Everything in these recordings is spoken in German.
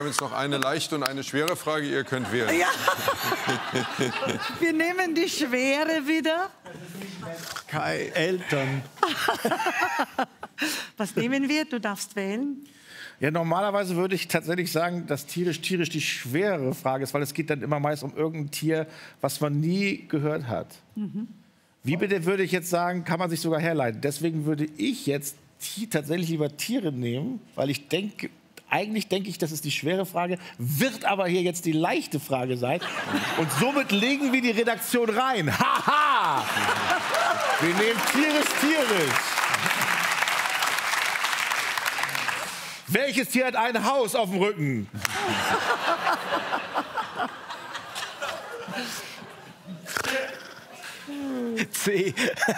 Wir haben jetzt noch eine leichte und eine schwere Frage. Ihr könnt wählen. Ja. Wir nehmen die schwere wieder. Kai, Eltern. Was nehmen wir? Du darfst wählen. Ja, normalerweise würde ich tatsächlich sagen, dass tierisch die schwerere Frage ist, weil es geht dann immer meist um irgendein Tier, was man nie gehört hat. Wie bitte würde ich jetzt sagen, kann man sich sogar herleiten. Deswegen würde ich jetzt tatsächlich lieber Tiere nehmen, weil ich denke, eigentlich denke ich, das ist die schwere Frage, wird aber hier jetzt die leichte Frage sein. Und somit legen wir die Redaktion rein. Haha! Wir nehmen tierisch. Welches Tier hat ein Haus auf dem Rücken? C.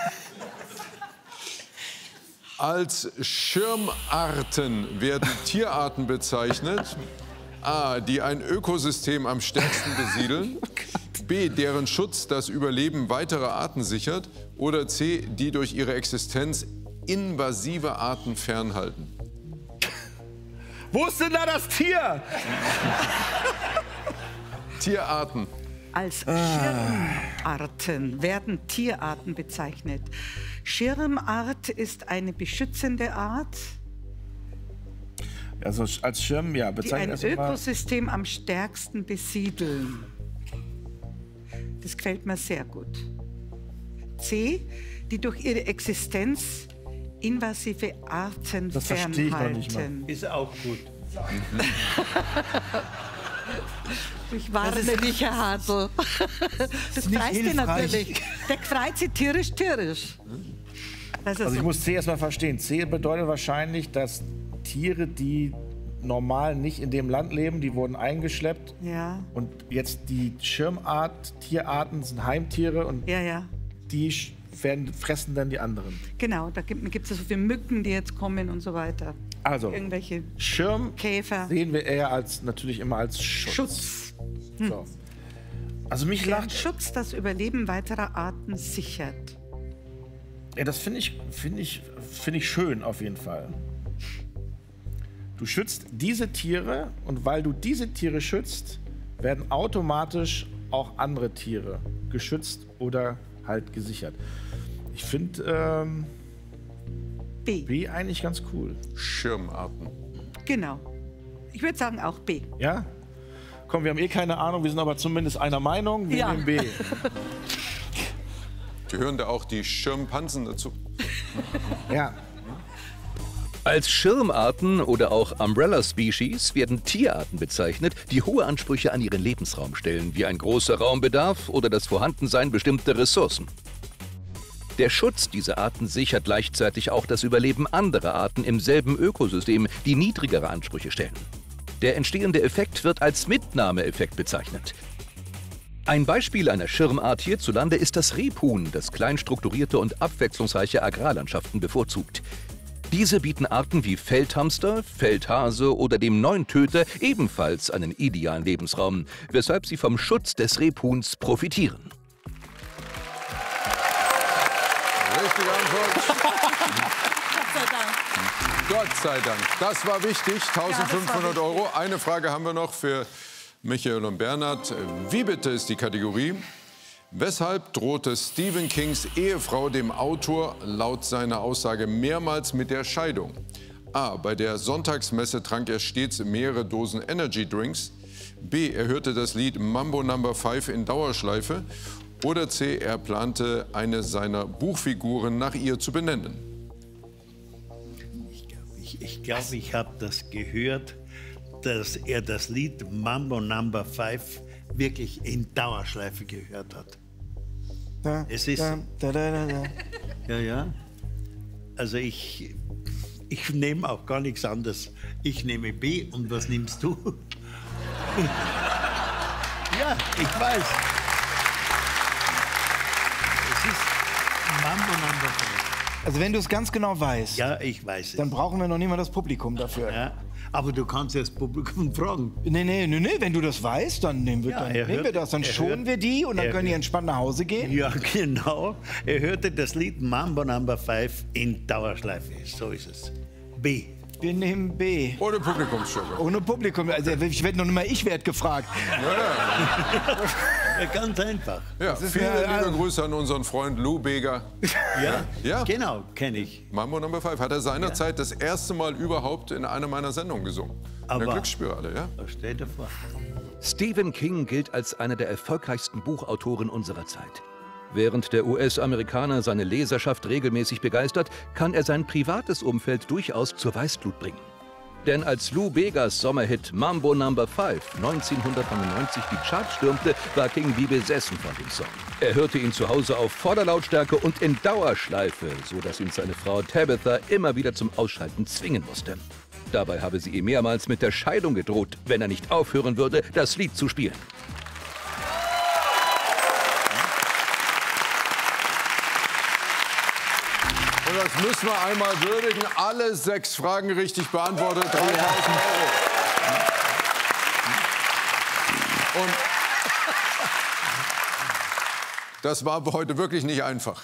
Als Schirmarten werden Tierarten bezeichnet. A, die ein Ökosystem am stärksten besiedeln. B, deren Schutz das Überleben weiterer Arten sichert. Oder C, die durch ihre Existenz invasive Arten fernhalten. Wo ist denn da das Tier? Tierarten. Als Schirmarten werden Tierarten bezeichnet. Schirmart ist eine beschützende Art, Also als Schirm, ja, die bezeichnet ein Ökosystem am stärksten besiedeln. Das gefällt mir sehr gut. C, die durch ihre Existenz invasive Arten Das verstehe ich noch nicht mal. fernhalten. Ist auch gut. Ich warne dich, Herr Hartl. Das nicht freut dich hilfreich. natürlich. Der freut sich tierisch. Das ist Also ich so. muss C erstmal verstehen. C bedeutet wahrscheinlich, dass Tiere, die normal nicht in dem Land leben, die wurden eingeschleppt. Ja, Und jetzt die Tierarten sind Heimtiere und ja. die fressen dann die anderen. Genau, da gibt es ja so viele Mücken, die jetzt kommen und so weiter. Also Irgendwelche Schirm Käfer. sehen wir eher als natürlich immer als Schutz. So. Also mich Deren lacht. Schutz das Überleben weiterer Arten sichert. Ja, das finde ich schön auf jeden Fall. Du schützt diese Tiere und weil du diese Tiere schützt, werden automatisch auch andere Tiere geschützt oder halt gesichert. Ich finde B eigentlich ganz cool. Schirmarten. Genau. Ich würde sagen auch B. Ja? Komm, wir haben eh keine Ahnung, wir sind aber zumindest einer Meinung. Wir Ja. nehmen B. Gehören da auch die Schirmpansen dazu? Ja. Als Schirmarten oder auch Umbrella Species werden Tierarten bezeichnet, die hohe Ansprüche an ihren Lebensraum stellen, wie ein großer Raumbedarf oder das Vorhandensein bestimmter Ressourcen. Der Schutz dieser Arten sichert gleichzeitig auch das Überleben anderer Arten im selben Ökosystem, die niedrigere Ansprüche stellen. Der entstehende Effekt wird als Mitnahmeeffekt bezeichnet. Ein Beispiel einer Schirmart hierzulande ist das Rebhuhn, das klein strukturierte und abwechslungsreiche Agrarlandschaften bevorzugt. Diese bieten Arten wie Feldhamster, Feldhase oder dem Neuntöter ebenfalls einen idealen Lebensraum, weshalb sie vom Schutz des Rebhuhns profitieren. Richtige Antwort. Gott sei Dank. Das war wichtig. 1500 Euro. Eine Frage haben wir noch für Michael und Bernhard. Wie bitte ist die Kategorie? Weshalb drohte Stephen Kings Ehefrau dem Autor laut seiner Aussage mehrmals mit der Scheidung? A. Bei der Sonntagsmesse trank er stets mehrere Dosen Energy Drinks. B. Er hörte das Lied Mambo No. 5 in Dauerschleife. Oder C. Er plante, eine seiner Buchfiguren nach ihr zu benennen. Ich glaube, ich habe das gehört, dass er das Lied Mambo No. 5 wirklich in Dauerschleife gehört hat. Es ist... Ja. Also ich nehme auch gar nichts anderes. Ich nehme B und was nimmst du? Ja, ich weiß. Es ist Mambo No. 5. Also wenn du es ganz genau weißt, Ja, ich weiß es. dann brauchen wir noch nicht mal das Publikum dafür. Ja, aber du kannst ja das Publikum fragen. Nee, wenn du das weißt, dann nehmen wir, Ja, dann schonen wir die und dann können die entspannt nach Hause gehen. Ja, genau. Er hörte das Lied Mambo No. 5 in Dauerschleife. So ist es. B. Wir nehmen B. Ohne Publikumsjoker. Ohne Publikum. Also ich werde noch nicht mal, ich werde gefragt. Ja, ganz einfach. Ja, viele liebe Grüße an unseren Freund Lou Bega. Ja, genau, kenne ich. Mambo Number 5 hat er seinerzeit das erste Mal überhaupt in einer meiner Sendungen gesungen. In der Glücksspirale, ja. Stell dir vor. Stephen King gilt als einer der erfolgreichsten Buchautoren unserer Zeit. Während der US-Amerikaner seine Leserschaft regelmäßig begeistert, kann er sein privates Umfeld durchaus zur Weißglut bringen. Denn als Lou Begas Sommerhit Mambo Number 5 1999 die Charts stürmte, war King wie besessen von dem Song. Er hörte ihn zu Hause auf voller Lautstärke und in Dauerschleife, sodass ihn seine Frau Tabitha immer wieder zum Ausschalten zwingen musste. Dabei habe sie ihm mehrmals mit der Scheidung gedroht, wenn er nicht aufhören würde, das Lied zu spielen. Und das müssen wir einmal würdigen. Alle 6 Fragen richtig beantwortet. 3.000 €. Und das war heute wirklich nicht einfach.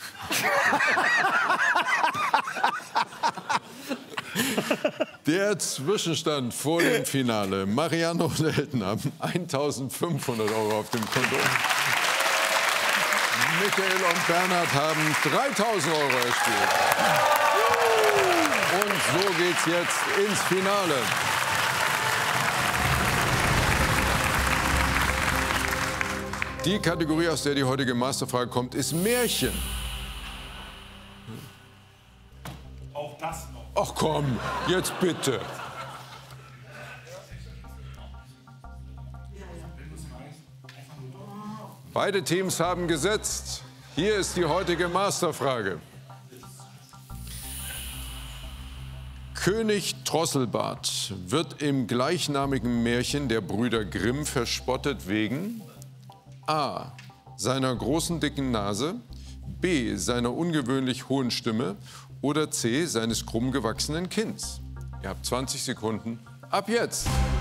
Der Zwischenstand vor dem Finale. Marianne und Elton haben 1.500 € auf dem Konto. Michael und Bernhard haben 3.000 € erspielt. Und so geht's jetzt ins Finale. Die Kategorie, aus der die heutige Masterfrage kommt, ist Märchen. Auch das noch. Ach komm, jetzt bitte. Beide Teams haben gesetzt. Hier ist die heutige Masterfrage. König Drosselbart wird im gleichnamigen Märchen der Brüder Grimm verspottet wegen A. seiner großen dicken Nase, B. seiner ungewöhnlich hohen Stimme oder C. seines krumm gewachsenen Kinns. Ihr habt 20 Sekunden ab jetzt.